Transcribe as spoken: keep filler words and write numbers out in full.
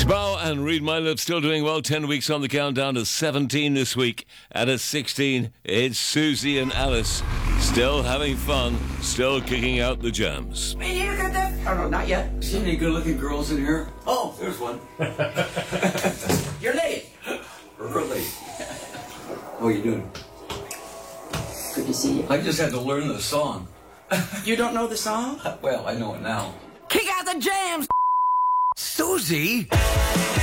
Smough and Read My Lips still doing well. Ten weeks on the countdown to seventeen this week. And at sixteen, it's Susie and Alice. Still having fun, still kicking out the jams. Hey, you got that? Oh, no, not yet. See any good-looking girls in here? Oh, there's one. You're late. Early. How are you doing? Good to see you. I just had to learn the song. You don't know the song? Well, I know it now. Kick out the jams, Susie?